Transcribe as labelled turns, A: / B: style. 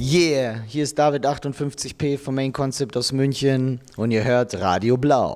A: Yeah, hier ist David 58P vom Main Concept aus München und ihr hört Radio Blau.